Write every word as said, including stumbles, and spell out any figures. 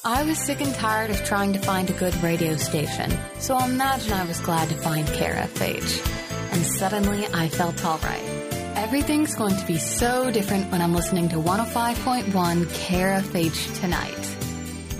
I was sick and tired of trying to find a good radio station, so imagine I was glad to find K R F H. And suddenly I felt all right. Everything's going to be so different when I'm listening to one oh five point one K R F H tonight.